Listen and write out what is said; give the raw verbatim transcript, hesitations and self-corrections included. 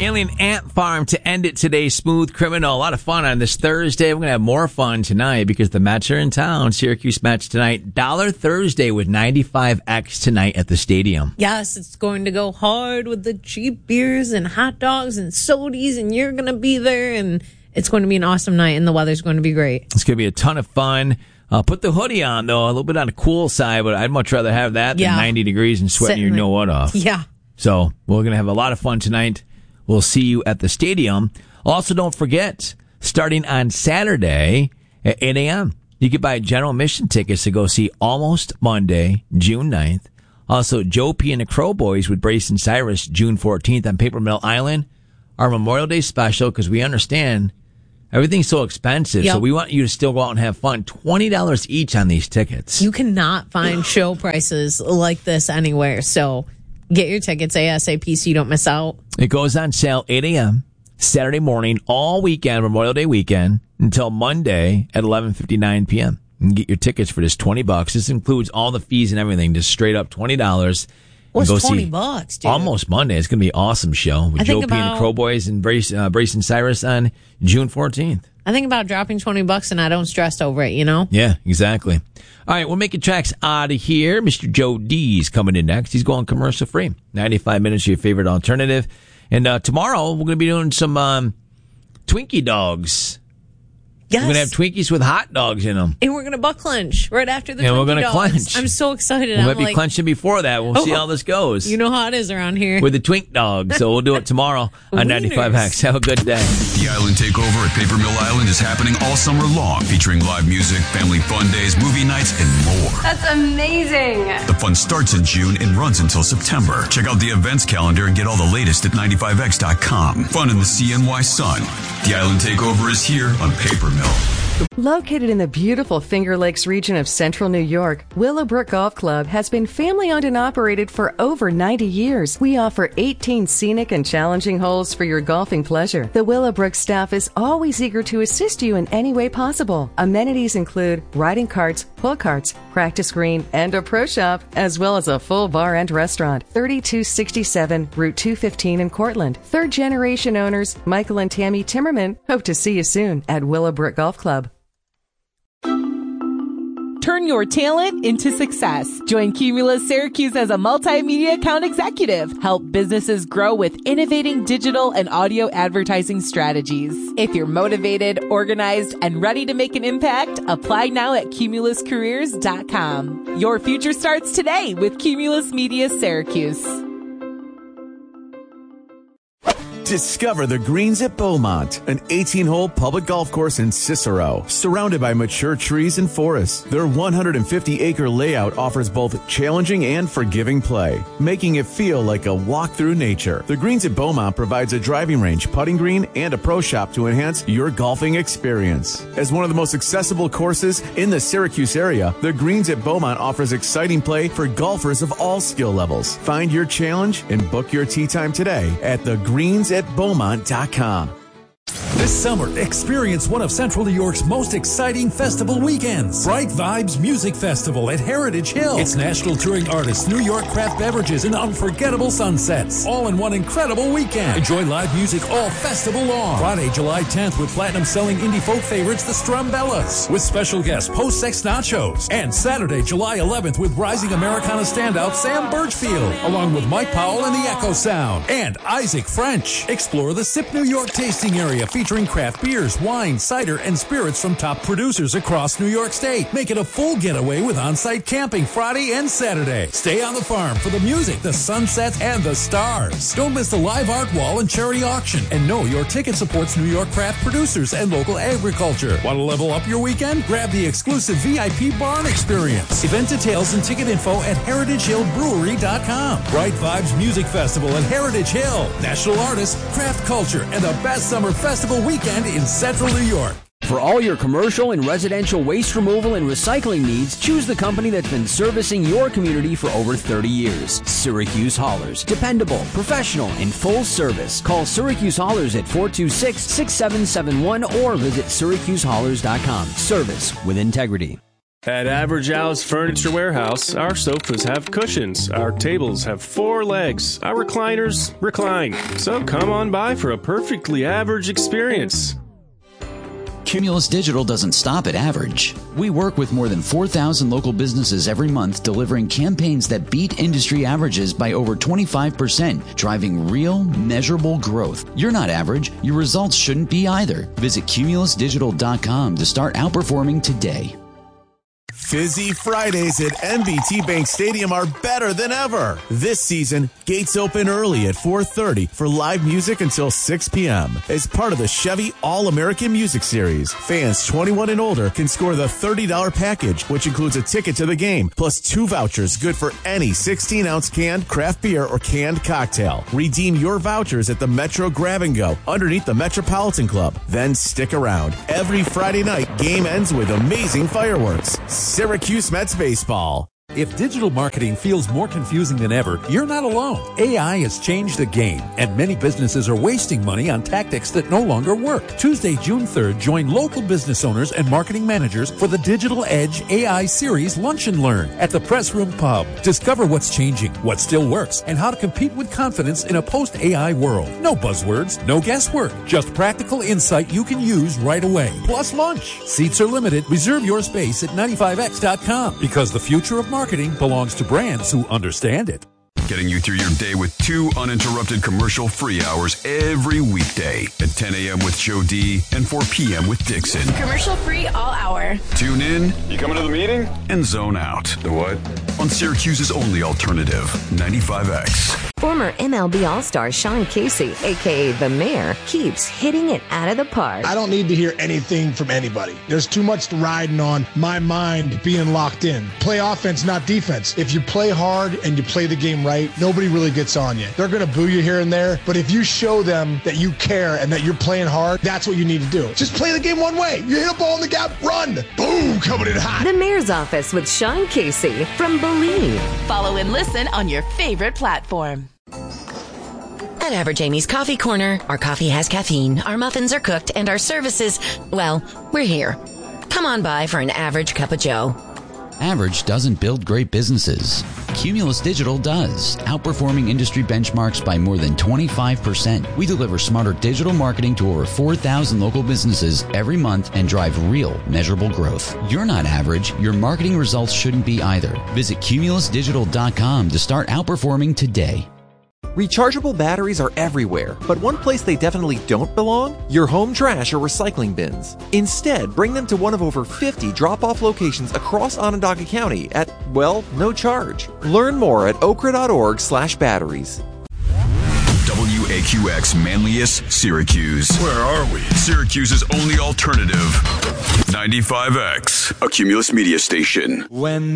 Alien Ant Farm to end it today. Smooth Criminal. A lot of fun on this Thursday. We're going to have more fun tonight because the Mets are in town. Syracuse Mets tonight. Dollar Thursday with ninety-five X tonight at the stadium. Yes, it's going to go hard with the cheap beers and hot dogs and sodies, and you're going to be there, and it's going to be an awesome night, and the weather's going to be great. It's going to be a ton of fun. Uh, put the hoodie on, though, a little bit on the cool side, but I'd much rather have that yeah. than ninety degrees and sweating Sitting your there. know what off. Yeah. So we're going to have a lot of fun tonight. We'll see you at the stadium. Also, don't forget, starting on Saturday at eight a.m., you can buy general admission tickets to go see Almost Monday, June ninth. Also, Joe P. and the Crow Boys with Brace and Cyrus, June fourteenth on Paper Mill Island. Our Memorial Day special, because we understand everything's so expensive, yep. so we want you to still go out and have fun. twenty dollars each on these tickets. You cannot find show prices like this anywhere, so get your tickets ASAP so you don't miss out. It goes on sale eight a.m. Saturday morning, all weekend, Memorial Day weekend, until Monday at eleven fifty-nine p.m. You can get your tickets for just twenty bucks. This includes all the fees and everything, just straight up twenty dollars. What's well, twenty bucks, dude? Almost Monday. It's going to be an awesome show with Joe P. About, and the Crow Boys and Brace, uh, Brace and Cyrus on June fourteenth. I think about dropping twenty bucks and I don't stress over it, you know? Yeah, exactly. All right, we're making tracks out of here. Mister Joe D's coming in next. He's going commercial free. ninety-five minutes of your favorite alternative. And uh, tomorrow, we're going to be doing some um, Twinkie dogs. Yes. We're going to have Twinkies with hot dogs in them. And we're going to butt clench right after the and Twinkie we're going to clench. I'm so excited. We I'm might be like, clenching before that. We'll oh, see how this goes. You know how it is around here. With the Twink dog. So we'll do it tomorrow on ninety-five X. Have a good day. The Island Takeover at Paper Mill Island is happening all summer long, featuring live music, family fun days, movie nights, and more. That's amazing. The fun starts in June and runs until September. Check out the events calendar and get all the latest at ninety-five X dot com. Fun in the C N Y sun. The Island Takeover is here on Paper Mill. Located in the beautiful Finger Lakes region of central New York, Willowbrook Golf Club has been family-owned and operated for over ninety years. We offer eighteen scenic and challenging holes for your golfing pleasure. The Willowbrook staff is always eager to assist you in any way possible. Amenities include riding carts, pull carts, practice green, and a pro shop, as well as a full bar and restaurant. thirty-two sixty-seven Route two fifteen in Cortland. Third-generation owners Michael and Tammy Timmerman hope to see you soon at Willowbrook Golf Club. Turn your talent into success. Join Cumulus Syracuse as a multimedia account executive. Help businesses grow with innovating digital and audio advertising strategies. If you're motivated, organized, and ready to make an impact, apply now at cumulus careers dot com. Your future starts today with Cumulus Media Syracuse. Discover the Greens at Beaumont, an eighteen-hole public golf course in Cicero, surrounded by mature trees and forests. Their one hundred fifty acre layout offers both challenging and forgiving play, making it feel like a walk through nature. The Greens at Beaumont provides a driving range, putting green, and a pro shop to enhance your golfing experience. As one of the most accessible courses in the Syracuse area, the Greens at Beaumont offers exciting play for golfers of all skill levels. Find your challenge and book your tee time today at the greens at beaumont dot com. This summer, experience one of Central New York's most exciting festival weekends. Bright Vibes Music Festival at Heritage Hill. It's national touring artists, New York craft beverages, and unforgettable sunsets. All in one incredible weekend. Enjoy live music all festival long. Friday, July tenth with platinum-selling indie folk favorites, the Strumbellas, with special guest Post Sex Nachos. And Saturday, July eleventh with rising Americana standout Sam Birchfield, along with Mike Powell and the Echo Sound, and Isaac French. Explore the Sip New York tasting area featuring craft beers, wine, cider, and spirits from top producers across New York State. Make it a full getaway with on-site camping Friday and Saturday. Stay on the farm for the music, the sunsets, and the stars. Don't miss the live art wall and charity auction. And know your ticket supports New York craft producers and local agriculture. Want to level up your weekend? Grab the exclusive V I P barn experience. Event details and ticket info at heritage hill brewery dot com. Bright Vibes Music Festival at Heritage Hill. National artists, craft culture, and the best summer festival weekend in Central New York. For all your commercial and residential waste removal and recycling needs, choose the company that's been servicing your community for over thirty years. Syracuse Haulers. Dependable, professional, and full service. Call Syracuse Haulers at four two six, six seven seven one or visit syracuse haulers dot com. Service with integrity. At Average Al's Furniture Warehouse, our sofas have cushions, our tables have four legs, our recliners recline. So come on by for a perfectly average experience. Cumulus Digital doesn't stop at average. We work with more than four thousand local businesses every month, delivering campaigns that beat industry averages by over twenty-five percent, driving real, measurable growth. You're not average. Your results shouldn't be either. Visit cumulus digital dot com to start outperforming today. Fizzy Fridays at M B T Bank Stadium are better than ever. This season, gates open early at four thirty for live music until six p.m. As part of the Chevy All-American Music Series, fans twenty-one and older can score the thirty dollars package, which includes a ticket to the game, plus two vouchers good for any sixteen-ounce canned craft beer or canned cocktail. Redeem your vouchers at the Metro Grab and Go underneath the Metropolitan Club. Then stick around. Every Friday night, game ends with amazing fireworks. Syracuse Mets baseball. If digital marketing feels more confusing than ever, you're not alone. A I has changed the game, and many businesses are wasting money on tactics that no longer work. Tuesday, June third, join local business owners and marketing managers for the Digital Edge A I Series Lunch and Learn at the Press Room Pub. Discover what's changing, what still works, and how to compete with confidence in a post-A I world. No buzzwords, no guesswork, just practical insight you can use right away. Plus lunch. Seats are limited. Reserve your space at ninety-five x dot com because the future of marketing Marketing belongs to brands who understand it. Getting you through your day with two uninterrupted commercial-free hours every weekday at ten a.m. with Joe D and four p.m. with Dixon. Commercial-free all hour. Tune in. You coming to the meeting? And zone out. The what? On Syracuse's only alternative, ninety-five X. Former M L B All-Star Sean Casey, a k a. The Mayor, keeps hitting it out of the park. I don't need to hear anything from anybody. There's too much riding on my mind being locked in. Play offense, not defense. If you play hard and you play the game right, nobody really gets on you. They're going to boo you here and there, but if you show them that you care and that you're playing hard, that's what you need to do. Just play the game one way. You hit a ball in the gap, run. Boom, coming in hot. The Mayor's Office with Sean Casey from Believe. Follow and listen on your favorite platform. At Average Amy's Coffee Corner, our coffee has caffeine, our muffins are cooked, and our services, well, we're here. Come on by for an average cup of joe. Average doesn't build great businesses. Cumulus Digital does, outperforming industry benchmarks by more than twenty-five percent. We deliver smarter digital marketing to over four thousand local businesses every month and drive real, measurable growth. You're not average. Your marketing results shouldn't be either. Visit cumulus digital dot com to start outperforming today. Rechargeable batteries are everywhere, but one place they definitely don't belong? Your home trash or recycling bins. Instead, bring them to one of over fifty drop-off locations across Onondaga County at, well, no charge. Learn more at okra dot org slash batteries. W A Q X Manlius, Syracuse. Where are we? Syracuse's only alternative, ninety-five X, a Cumulus media station. When